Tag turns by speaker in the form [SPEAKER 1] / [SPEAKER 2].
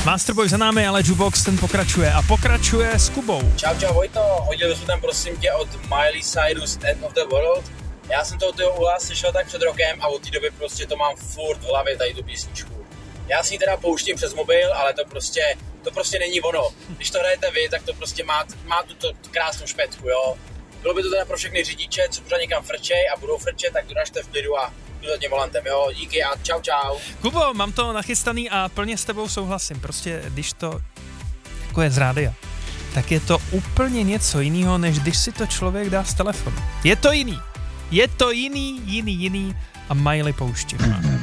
[SPEAKER 1] Masterboy za námi, ale Jukebox ten pokračuje a pokračuje s Kubou.
[SPEAKER 2] Čau Vojto, hodil jsem tam prosím tě od Miley Cyrus End of the World. Já jsem toho uhlas slyšel tak před rokem a od té doby prostě to mám furt v hlavě, tady tu písničku. Já si ji teda pouštím přes mobil, ale to prostě není ono. Když to hrajete vy, tak to prostě má tu krásnou špetku, jo. Bylo by to teda pro všechny řidiče, co pořád někam frčej a budou frčet, tak doražte v klidu a jdu za tím volantem, jo. Díky a čau.
[SPEAKER 1] Kubo, mám to nachystaný a plně s tebou souhlasím. Prostě, když to jako je z rádia, tak je to úplně něco jiného, než když si to člověk dá z telefonu. Je to jiný a Miley pouštím.